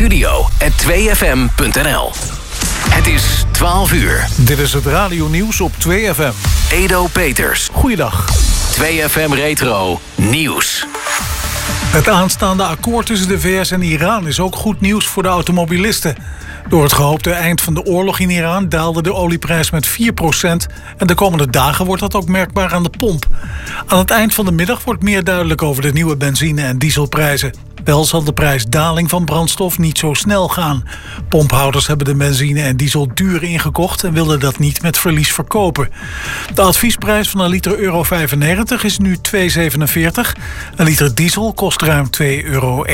studio@2fm.nl. Het is 12 uur. Dit is het radionieuws op 2FM. Edo Peters. Goeiedag. 2FM Retro Nieuws. Het aanstaande akkoord tussen de VS en Iran is ook goed nieuws voor de automobilisten. Door het gehoopte eind van de oorlog in Iran daalde de olieprijs met 4%... en de komende dagen wordt dat ook merkbaar aan de pomp. Aan het eind van de middag wordt meer duidelijk over de nieuwe benzine- en dieselprijzen. Wel zal de prijsdaling van brandstof niet zo snel gaan. Pomphouders hebben de benzine en diesel duur ingekocht en wilden dat niet met verlies verkopen. De adviesprijs van een liter euro 95 is nu 2,47. Een liter diesel kost ruim 2,31 euro.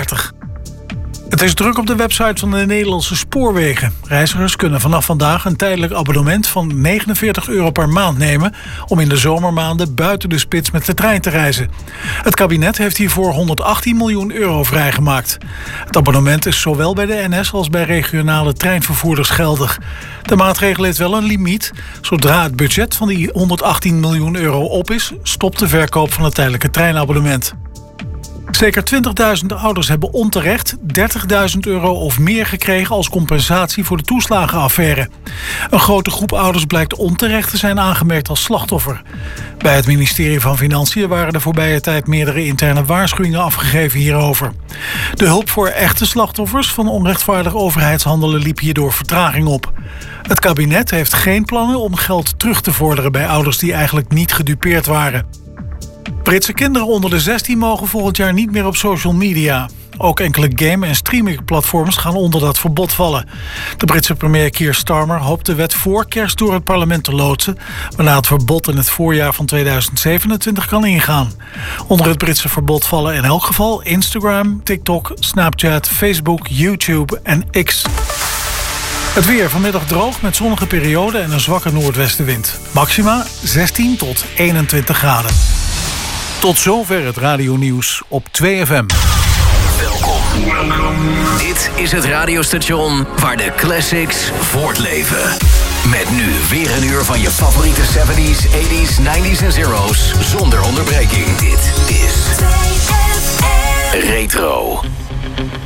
Het is druk op de website van de Nederlandse Spoorwegen. Reizigers kunnen vanaf vandaag een tijdelijk abonnement van 49 euro per maand nemen... om in de zomermaanden buiten de spits met de trein te reizen. Het kabinet heeft hiervoor 118 miljoen euro vrijgemaakt. Het abonnement is zowel bij de NS als bij regionale treinvervoerders geldig. De maatregel heeft wel een limiet. Zodra het budget van die 118 miljoen euro op is... stopt de verkoop van het tijdelijke treinabonnement. Zeker 20.000 ouders hebben onterecht 30.000 euro of meer gekregen als compensatie voor de toeslagenaffaire. Een grote groep ouders blijkt onterecht te zijn aangemerkt als slachtoffer. Bij het ministerie van Financiën waren de voorbije tijd meerdere interne waarschuwingen afgegeven hierover. De hulp voor echte slachtoffers van onrechtvaardig overheidshandelen liep hierdoor vertraging op. Het kabinet heeft geen plannen om geld terug te vorderen bij ouders die eigenlijk niet gedupeerd waren. Britse kinderen onder de 16 mogen volgend jaar niet meer op social media. Ook enkele game- en streamingplatforms gaan onder dat verbod vallen. De Britse premier Keir Starmer hoopt de wet voor kerst door het parlement te loodsen, waarna het verbod in het voorjaar van 2027 kan ingaan. Onder het Britse verbod vallen in elk geval Instagram, TikTok, Snapchat, Facebook, YouTube en X. Het weer vanmiddag droog met zonnige perioden en een zwakke noordwestenwind. Maxima 16 tot 21 graden. Tot zover het radionieuws op 2FM. Welkom. Dit is het radiostation waar de classics voortleven. Met nu weer een uur van je favoriete 70s, 80s, 90s en zeros zonder onderbreking. Dit is 2FM Retro.